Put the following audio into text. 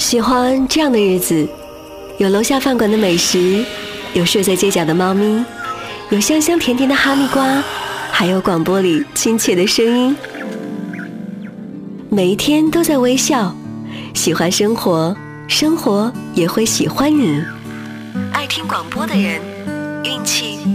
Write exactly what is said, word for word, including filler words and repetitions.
喜欢这样的日子，有楼下饭馆的美食，有睡在街角的猫咪，有香香甜甜的哈密瓜，还有广播里亲切的声音。每一天都在微笑，喜欢生活，生活也会喜欢你。爱听广播的人，运气